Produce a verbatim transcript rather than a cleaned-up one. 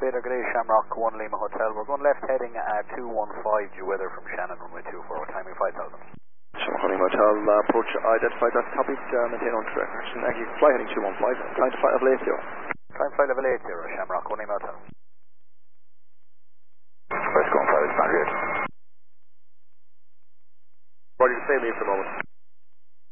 Vader, good day, Shamrock one Lima Hotel. We're going left heading at two one five due weather from Shannon, runway two four, timing five thousand. Shamrock one Lima Hotel, uh, approach identified, that's copied, uh, maintain on direction. Aggie, fly heading two one five, time to flight level eight zero. Time flight level eight zero, Shamrock one Lima Hotel. First going five is not good. What do you say, me for the moment?